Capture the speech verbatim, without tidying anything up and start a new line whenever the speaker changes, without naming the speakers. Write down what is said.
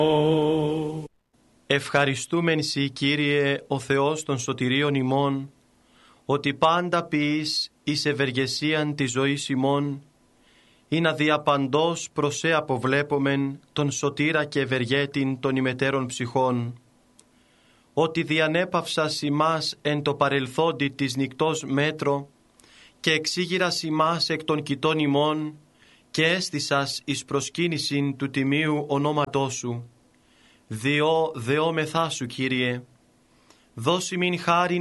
Ευχαριστούμεν Σοι, Κύριε, ο Θεός των σωτηρίων ημών, ότι πάντα ποιείς εις ευεργεσίαν της ζωής ημών, ή να διαπαντός προς σε αποβλέπομεν τον σωτήρα και ευεργέτην των ημετέρων ψυχών, ότι διανέπαυσας ημάς εν το παρελθόντι της νυκτός μέτρο και εξήγηρας ημάς εκ των κοιτών ημών και έστησας εις προσκύνησιν του τιμίου ονόματός Σου. Διό δεόμεθά Σου, Κύριε, δώσι μην χάριν